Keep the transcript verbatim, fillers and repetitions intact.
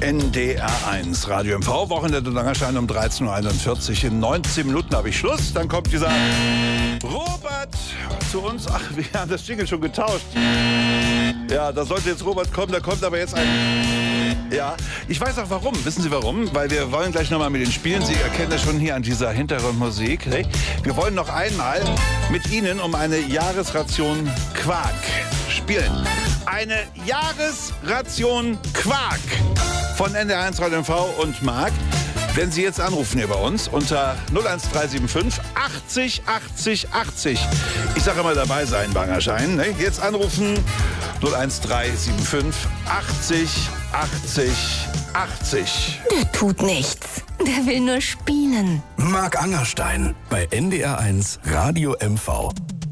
N D R eins Radio M V, Wochenende Langerstein um dreizehn Uhr einundvierzig. In neunzehn Minuten habe ich Schluss. Dann kommt dieser Robert zu uns. Ach, wir haben das Jingle schon getauscht. Ja, da sollte jetzt Robert kommen. Da kommt aber jetzt ein... Ja, ich weiß auch warum. Wissen Sie warum? Weil wir wollen gleich nochmal mit Ihnen spielen. Sie erkennen das schon hier an dieser Hintergrundmusik. Wir wollen noch einmal mit Ihnen um eine Jahresration Quark spielen. Eine Jahresration Quark von N D R eins Radio M V und Marc. Wenn Sie jetzt anrufen hier bei uns unter null eins drei sieben fünf achtzig achtzig achtzig. Ich sage immer dabei sein, Bangerschein. Ne? Jetzt anrufen null eins drei sieben fünf achtzig achtzig achtzig. Der tut nichts. Der will nur spielen. Marc Angerstein bei N D R eins Radio M V.